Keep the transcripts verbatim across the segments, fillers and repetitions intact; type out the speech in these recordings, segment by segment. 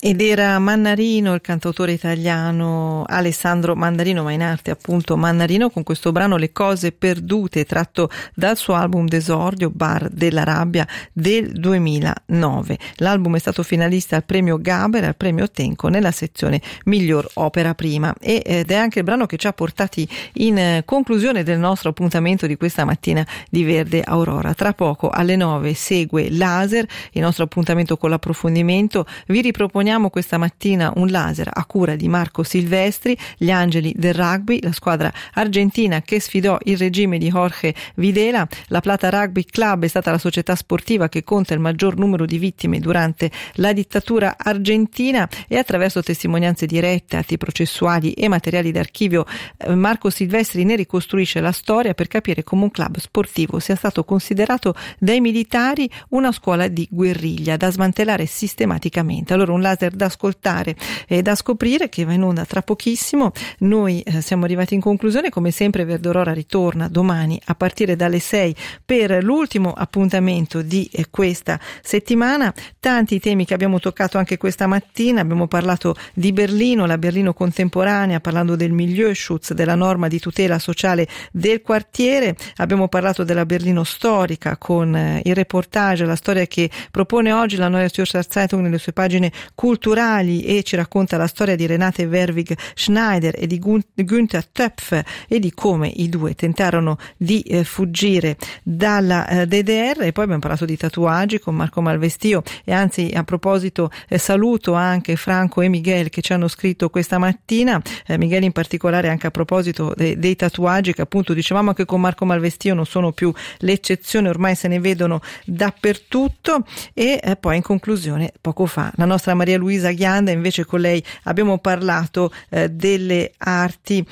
Ed era Mannarino, il cantautore italiano Alessandro Mannarino, ma in arte appunto Mannarino, con questo brano Le cose perdute, tratto dal suo album d'esordio Bar della rabbia del duemilanove. L'album è stato finalista al premio Gaber e al premio Tenco nella sezione miglior opera prima, ed è anche il brano che ci ha portati in conclusione del nostro appuntamento di questa mattina di Verde Aurora. Tra poco alle nove segue Laser, il nostro appuntamento con l'approfondimento. Vi riproponiamo questa mattina un laser a cura di Marco Silvestri, gli angeli del rugby, la squadra argentina che sfidò il regime di Jorge Videla. La Plata Rugby Club è stata la società sportiva che conta il maggior numero di vittime durante la dittatura argentina, e attraverso testimonianze dirette, atti processuali e materiali d'archivio Marco Silvestri ne ricostruisce la storia per capire come un club sportivo sia stato considerato dai militari una scuola di guerriglia da smantellare sistematicamente. Allora un laser da ascoltare e da scoprire, che va in onda tra pochissimo. Noi eh, siamo arrivati in conclusione. Come sempre Verde Aurora ritorna domani a partire dalle sei per l'ultimo appuntamento di eh, questa settimana. Tanti temi che abbiamo toccato anche questa mattina. Abbiamo parlato di Berlino, la Berlino contemporanea, parlando del Milieuschutz, della norma di tutela sociale del quartiere. Abbiamo parlato della Berlino storica con eh, il reportage, la storia che propone oggi la Neue Zürcher Zeitung nelle sue pagine culturali, e ci racconta la storia di Renate Werwig Schneider e di Günther Töpf e di come i due tentarono di eh, fuggire dalla eh, D D R. E poi abbiamo parlato di tatuaggi con Marco Malvestio, e anzi a proposito eh, saluto anche Franco e Miguel che ci hanno scritto questa mattina, eh, Miguel in particolare anche a proposito de- dei tatuaggi, che appunto dicevamo anche con Marco Malvestio non sono più l'eccezione, ormai se ne vedono dappertutto. E eh, poi in conclusione poco fa la nostra Maria Luisa Ghianda, invece con lei abbiamo parlato eh, delle arti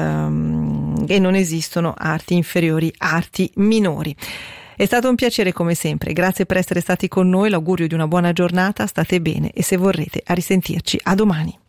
ehm, e non esistono arti inferiori, arti minori. È stato un piacere come sempre, grazie per essere stati con noi, l'augurio di una buona giornata, state bene e se vorrete a risentirci a domani.